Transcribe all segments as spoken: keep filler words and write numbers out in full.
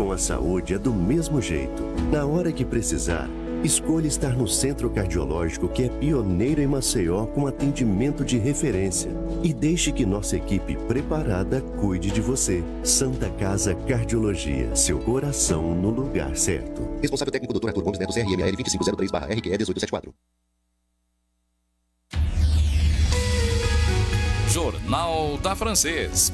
atenção à saúde é do mesmo jeito. Na hora que precisar, escolha estar no Centro Cardiológico, que é pioneiro em Maceió com atendimento de referência. E deixe que nossa equipe preparada cuide de você. Santa Casa Cardiologia, seu coração no lugar certo. Responsável técnico doutor Arthur Gomes Neto, C R M L vinte e cinco zero três barra R Q E dezoito setenta e quatro. Jornal da Francês.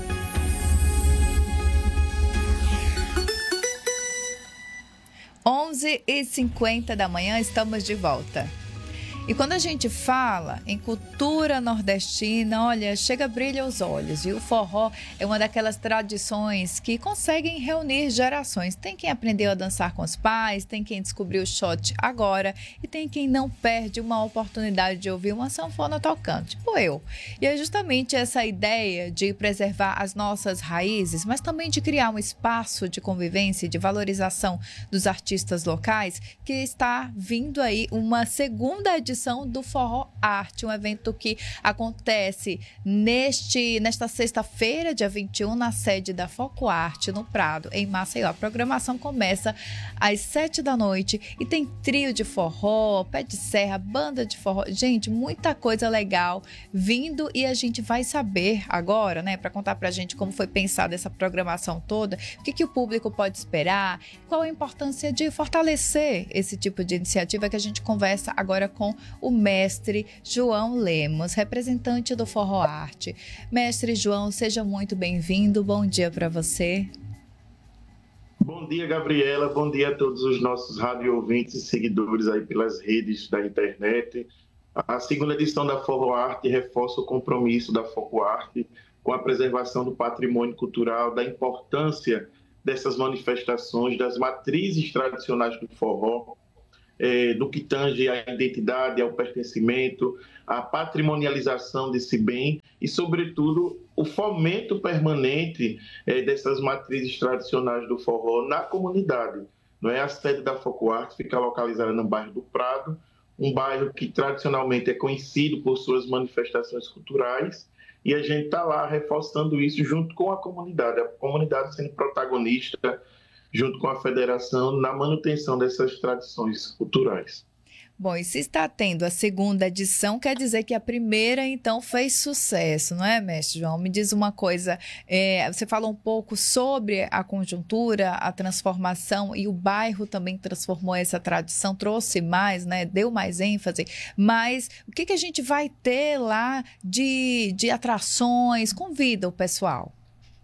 onze e cinquenta da manhã, estamos de volta. E quando a gente fala em cultura nordestina, olha, chega brilha os olhos. E o forró é uma daquelas tradições que conseguem reunir gerações. Tem quem aprendeu a dançar com os pais, tem quem descobriu o shot agora e tem quem não perde uma oportunidade de ouvir uma sanfona tocando, tipo eu. E é justamente essa ideia de preservar as nossas raízes, mas também de criar um espaço de convivência e de valorização dos artistas locais, que está vindo aí uma segunda edição do Forró Arte, um evento que acontece neste, nesta sexta-feira, dia vinte e um, na sede da Foco Arte, no Prado, em Maceió. A programação começa às sete da noite e tem trio de forró, pé de serra, banda de forró. Gente, muita coisa legal vindo e a gente vai saber agora, né, para contar pra gente como foi pensada essa programação toda, o que, que o público pode esperar, qual a importância de fortalecer esse tipo de iniciativa, que a gente conversa agora com o mestre João Lemos, representante do Forró Arte. Mestre João, seja muito bem-vindo. Bom dia para você. Bom dia, Gabriela. Bom dia a todos os nossos rádio ouvintes e seguidores aí pelas redes da internet. A segunda edição da Forró Arte reforça o compromisso da Foco Arte com a preservação do patrimônio cultural, da importância dessas manifestações, das matrizes tradicionais do forró, É, no que tange à identidade, ao pertencimento, à patrimonialização desse bem e, sobretudo, o fomento permanente é, dessas matrizes tradicionais do forró na comunidade. Não é? A sede da Foco Arte fica localizada no bairro do Prado, um bairro que tradicionalmente é conhecido por suas manifestações culturais, e a gente está lá reforçando isso junto com a comunidade, a comunidade sendo protagonista junto com a federação, na manutenção dessas tradições culturais. Bom, e se está tendo a segunda edição, quer dizer que a primeira, então, fez sucesso, não é, mestre João? Me diz uma coisa, é, você falou um pouco sobre a conjuntura, a transformação, e o bairro também transformou essa tradição, trouxe mais, né, deu mais ênfase, mas o que, que a gente vai ter lá de, de atrações? Convida o pessoal.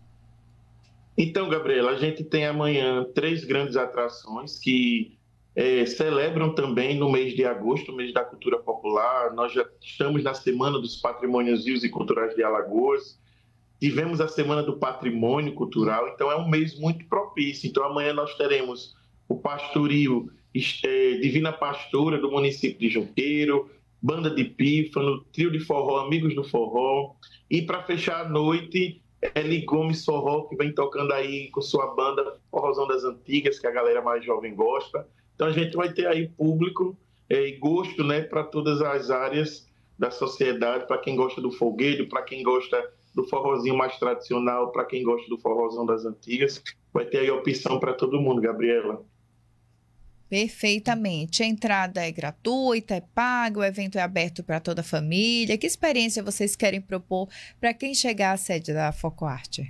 Então, Gabriela, a gente tem amanhã três grandes atrações que é, celebram também no mês de agosto, o mês da cultura popular. Nós já estamos na Semana dos Patrimônios Vivos e Culturais de Alagoas. Tivemos a Semana do Patrimônio Cultural, então é um mês muito propício. Então, amanhã nós teremos o Pastoril é, Divina Pastora do município de Junqueiro, Banda de Pífano, Trio de Forró, Amigos do Forró. E para fechar a noite, Eli Gomes Forró, que vem tocando aí com sua banda Forrozão das Antigas, que a galera mais jovem gosta. Então a gente vai ter aí público é, e gosto, né, para todas as áreas da sociedade, para quem gosta do folguedo, para quem gosta do forrozinho mais tradicional, para quem gosta do Forrozão das Antigas. Vai ter aí opção para todo mundo, Gabriela. Perfeitamente. A entrada é gratuita, é paga, o evento é aberto para toda a família. Que experiência vocês querem propor para quem chegar à sede da Foco Arte?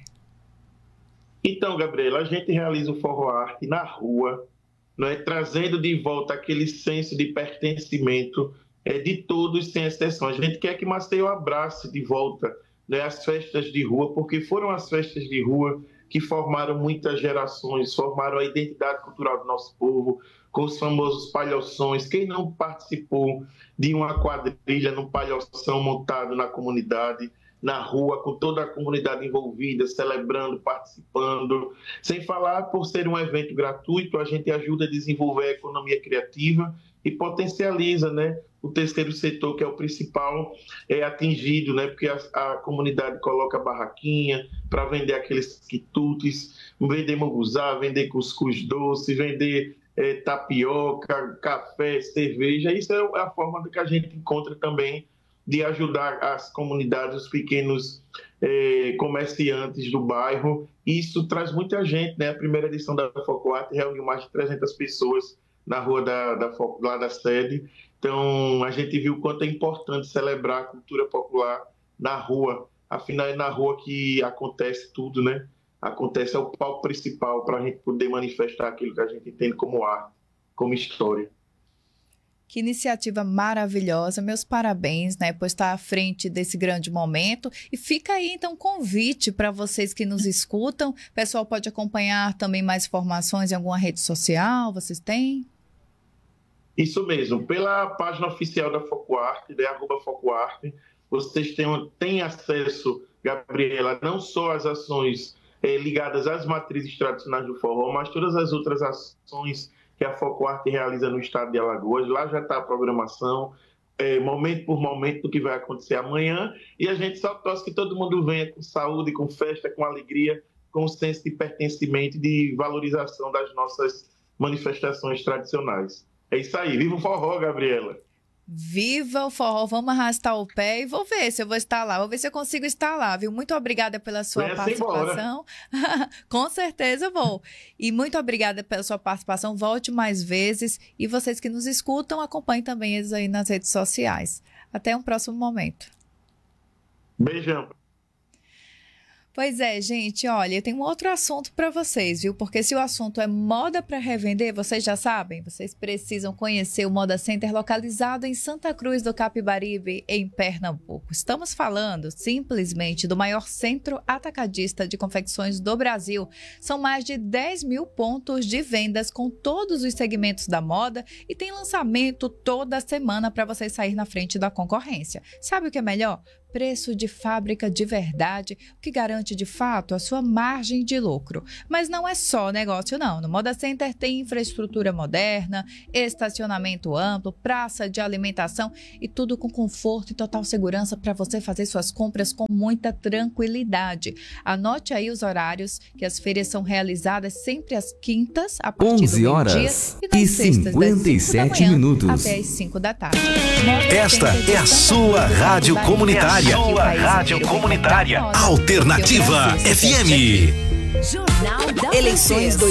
Então, Gabriela, a gente realiza o Forró Arte na rua, não é? Trazendo de volta aquele senso de pertencimento é, de todos, sem exceção. A gente quer que Maceió abrace de volta, né, as festas de rua, porque foram as festas de rua que formaram muitas gerações, formaram a identidade cultural do nosso povo, com os famosos palhoções. Quem não participou de uma quadrilha num palhoção montado na comunidade, na rua, com toda a comunidade envolvida, celebrando, participando. Sem falar, por ser um evento gratuito, a gente ajuda a desenvolver a economia criativa e potencializa, né, o terceiro setor, que é o principal, é atingido, né, porque a, a comunidade coloca barraquinha para vender aqueles quitutes, vender munguzá, vender cuscuz doce, vender é, tapioca, café, cerveja. Isso é a forma que a gente encontra também de ajudar as comunidades, os pequenos eh, comerciantes do bairro. Isso traz muita gente, né? A primeira edição da FOCOARTE reuniu mais de trezentas pessoas na rua da, da, lá da sede. Então, a gente viu o quanto é importante celebrar a cultura popular na rua. Afinal, é na rua que acontece tudo, né? Acontece, é o palco principal para a gente poder manifestar aquilo que a gente entende como arte, como história. Que iniciativa maravilhosa, meus parabéns, né, por estar à frente desse grande momento. E fica aí, então, um convite para vocês que nos escutam. O pessoal pode acompanhar também mais informações em alguma rede social, vocês têm? Isso mesmo, pela página oficial da FOCOARTE, né, arroba FOCOARTE, vocês têm, têm acesso, Gabriela, não só às ações eh, ligadas às matrizes tradicionais do forró, mas todas as outras ações que a FOCOARTE realiza no estado de Alagoas. Lá já está a programação, é, momento por momento, do que vai acontecer amanhã. E a gente só torce que todo mundo venha com saúde, com festa, com alegria, com um senso de pertencimento e de valorização das nossas manifestações tradicionais. É isso aí. Viva o forró, Gabriela! Viva o forró, vamos arrastar o pé e vou ver se eu vou estar lá, vou ver se eu consigo estar lá, viu? Muito obrigada pela sua Venha participação. Com certeza vou. E muito obrigada pela sua participação, volte mais vezes. E vocês que nos escutam, acompanhem também eles aí nas redes sociais. Até um próximo momento. Beijão. Pois é, gente, olha, eu tenho um outro assunto para vocês, viu? Porque se o assunto é moda para revender, vocês já sabem, vocês precisam conhecer o Moda Center localizado em Santa Cruz do Capibaribe, em Pernambuco. Estamos falando simplesmente do maior centro atacadista de confecções do Brasil. São mais de dez mil pontos de vendas com todos os segmentos da moda e tem lançamento toda semana para você sair na frente da concorrência. Sabe o que é melhor? Preço de fábrica de verdade, o que garante de fato a sua margem de lucro. Mas não é só negócio não, no Moda Center tem infraestrutura moderna, estacionamento amplo, praça de alimentação e tudo com conforto e total segurança para você fazer suas compras com muita tranquilidade. Anote aí os horários, que as feiras são realizadas sempre às quintas, a partir onze do horas meio-dia, e nas sextas, cinquenta e sete minutos até as cinco da tarde. Moda Esta Center de é a Santa sua Cruz do rádio Capibaribe. comunitária. Aqui o Sua país rádio inteiro vem comunitária. comprar moda, Alternativa porque o Brasil se F M. veste aqui. Eleições